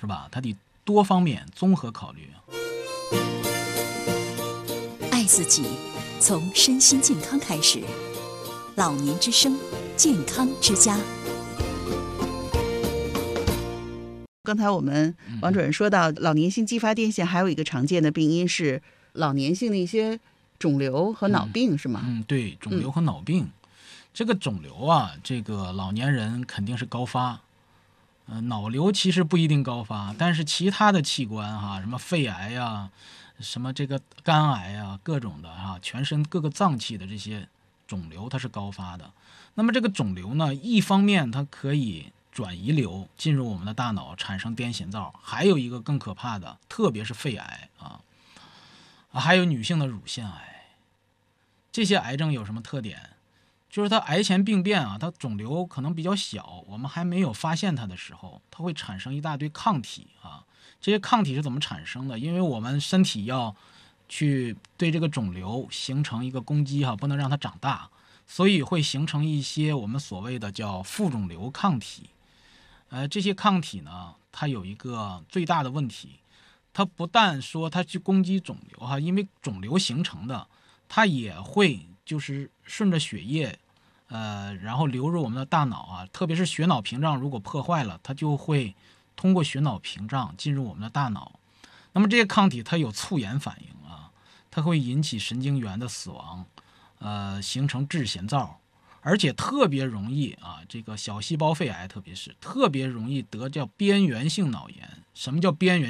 是吧？它得多方面综合考虑。 爱自己，从身心健康开始。老年之声，健康之家。 刚才我们王主任说到，老年性继发癫痫还有一个常见的病因是老年性的一些肿瘤和脑病，是吗？ 对，肿瘤和脑病。这个肿瘤啊，这个老年人肯定是高发。脑瘤其实不一定高发，但是其他的器官哈，什么肺癌呀，什么这个肝癌呀，各种的哈，全身各个脏器的这些肿瘤它是高发的。那么这个肿瘤呢，一方面它可以转移流进入我们的大脑，产生癫痫灶；还有一个更可怕的，特别是肺癌还有女性的乳腺癌。这些癌症有什么特点？就是它癌前病变啊，它肿瘤可能比较小，我们还没有发现它的时候，它会产生一大堆抗体啊。这些抗体是怎么产生的？因为我们身体要去对这个肿瘤形成一个攻击不能让它长大，所以会形成一些我们所谓的叫副肿瘤抗体。这些抗体呢，它有一个最大的问题，它不但说它去攻击肿瘤因为肿瘤形成的，它也会就是顺着血液然后流入我们的大脑特别是血脑屏障如果破坏了，它就会通过血脑屏障进入我们的大脑。那么这些抗体它有促炎反应它会引起神经元的死亡，形成质弦灶，而且特别容易这个小细胞肺癌特别容易得叫边缘性脑炎。什么叫边缘